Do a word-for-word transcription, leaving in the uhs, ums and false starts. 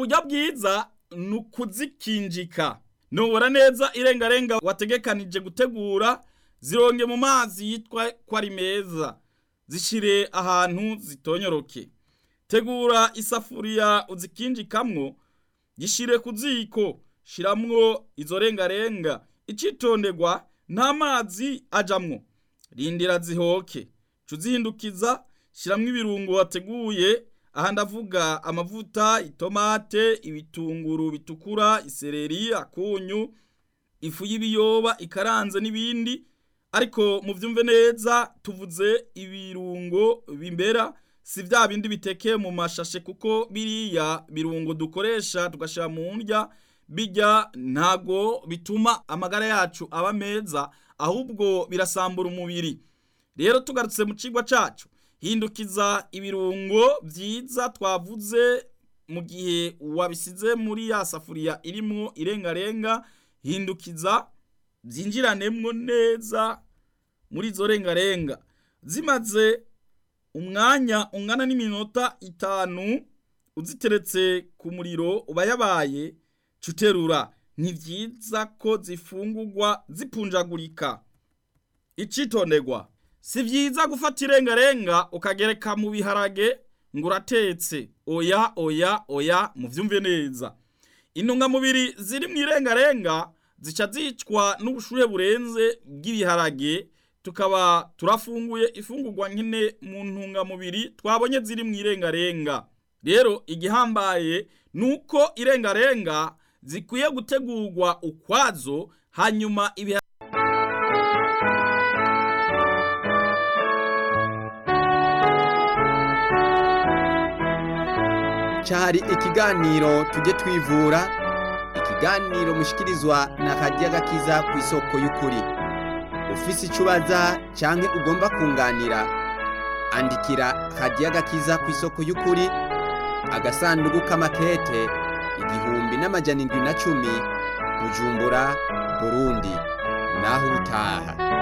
uburyo bwiza ni ukuzikinjika. Nubura neza irengarenga wategekanije gutegura, zironge mu mazi yitwa ko ari meza, zishire ahantu zitonyoroke. Tegura isafuriya uzikinjikamwo, gishire ku ziko, shiramwo izo rengarenga. Icitonderwa, nta mazi ajamwo, rindira zihoke, cuzihindukiza, shiramwo ibirungo wateguye. Aha ndavuga amavuta, itomate, ibitunguru bitukura, isereri, akunyu, ifu y'ibiyoba ikaranze n'ibindi. Ariko muvyumve neza, tuvuze ibirungo bimbera, si vya bindi bitekeye mu mashashe, kuko biriya birungo dukoresha tugashira mu ndya, bijya ntago bituma amagara yacu aba meza, ahubwo birasambura umubiri. Rero tugarutse mu cigwa cacu, hindukiza ibirungo vyiza twavuze mu gihe wabisize muri ya safuriya irimwo irengarenga. Hindukiza vyinjiranemwo neza muri izo rengarenga. Zimaze umwanya ungana n'iminota itanu uziteretse ku muriro ubayabaye, cuterura. Ni vyiza ko zifungurwa zipunjagurika. Icitonderwa, si vyiza gufata irengarenga ukagereka mu biharage ngo uratetse. Oya oya oya, muvyumve neza. Intungamubiri ziri mu irengarenga zica zicwa n'ubushuhe burenze bw'ibiharage, tukaba turafunguye ifungurwa nkene mu ntungamubiri twabonye ziri mu irengarenga. Rero igihambaye nuko irengarenga zikwiye gutegurwa ukwazo, hanyuma ibi Cari ikiganiro tujye twivura, ikiganiro mushikirizwa na Radiyo Agakiza ku isoko y'ukuri. Ufise icubaza canke ugomba kunganira, andikira Radiyo Agakiza ku isoko y'ukuri, agasanduku k'amakete igihumbi n'amajana indwi na cumi, Bujumbura, Burundi. Naho utaha.